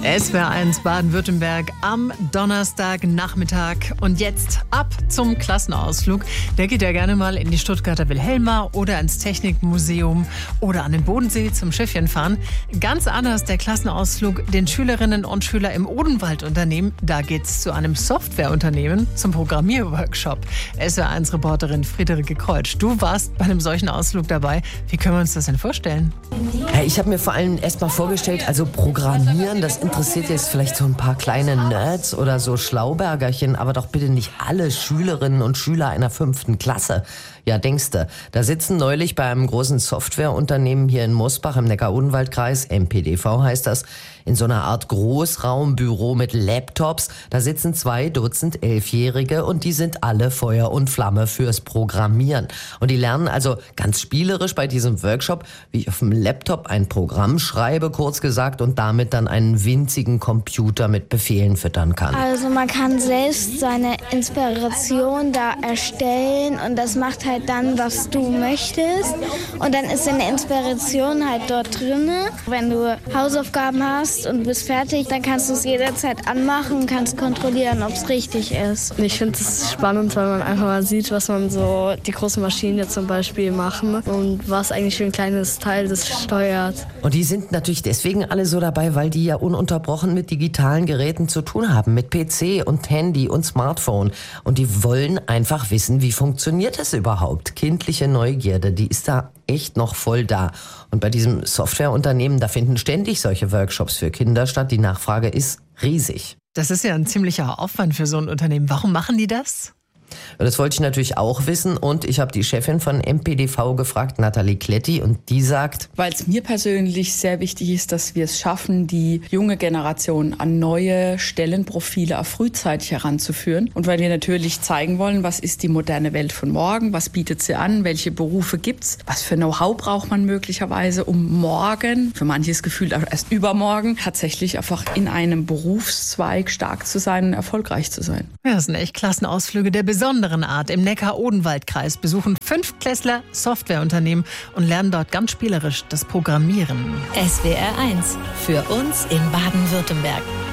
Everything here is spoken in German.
SWR1 Baden-Württemberg am Donnerstagnachmittag. Und jetzt ab zum Klassenausflug. Der geht ja gerne mal in die Stuttgarter Wilhelma oder ins Technikmuseum oder an den Bodensee zum Schiffchen fahren. Ganz anders der Klassenausflug, den Schülerinnen und Schüler im Odenwald unternehmen. Da geht's zu einem Softwareunternehmen zum Programmierworkshop. SWR1-Reporterin Friederike Kreutsch, du warst bei einem solchen Ausflug dabei. Wie können wir uns das denn vorstellen? Ich habe mir vor allem erstmal vorgestellt, also Programmieren, das interessiert jetzt vielleicht so ein paar kleine Nerds oder so Schlaubergerchen, aber doch bitte nicht alle Schülerinnen und Schüler einer 5. Klasse. Ja, denkste, da sitzen neulich bei einem großen Softwareunternehmen hier in Mosbach im Neckar-Odenwald-Kreis, MPDV heißt das, in so einer Art Großraumbüro mit Laptops. Da sitzen 2 Dutzend 11-Jährige und die sind alle Feuer und Flamme fürs Programmieren. Und die lernen also ganz spielerisch bei diesem Workshop, wie ich auf dem Laptop ein Programm schreibe, kurz gesagt, und damit dann einen winzigen Computer mit Befehlen füttern kann. Also man kann selbst seine Inspiration da erstellen und das macht halt dann, was du möchtest. Und dann ist deine Inspiration halt dort drin. Wenn du Hausaufgaben hast und bist fertig, dann kannst du es jederzeit anmachen und kannst kontrollieren, ob es richtig ist. Ich finde es spannend, weil man einfach mal sieht, was man so die großen Maschinen jetzt zum Beispiel machen und was eigentlich für ein kleines Teil das steuert. Und die sind natürlich deswegen alle so dabei, weil die ja ununterbrochen mit digitalen Geräten zu tun haben, mit PC und Handy und Smartphone. Und die wollen einfach wissen, wie funktioniert das überhaupt? Kindliche Neugierde, die ist da echt noch voll da. Und bei diesem Softwareunternehmen, da finden ständig solche Workshops für Kinder statt. Die Nachfrage ist riesig. Das ist ja ein ziemlicher Aufwand für so ein Unternehmen. Warum machen die das? Das wollte ich natürlich auch wissen und ich habe die Chefin von MPDV gefragt, Nathalie Kletti, und die sagt: Weil es mir persönlich sehr wichtig ist, dass wir es schaffen, die junge Generation an neue Stellenprofile auch frühzeitig heranzuführen. Und weil wir natürlich zeigen wollen, was ist die moderne Welt von morgen, was bietet sie an, welche Berufe gibt's, was für Know-how braucht man möglicherweise, um morgen, für manches gefühlt auch erst übermorgen, tatsächlich einfach in einem Berufszweig stark zu sein und erfolgreich zu sein. Ja, das sind echt Klassenausflüge der besonderen Art. Im Neckar-Odenwald-Kreis besuchen 5-Klässler Softwareunternehmen und lernen dort ganz spielerisch das Programmieren. SWR1 für uns in Baden-Württemberg.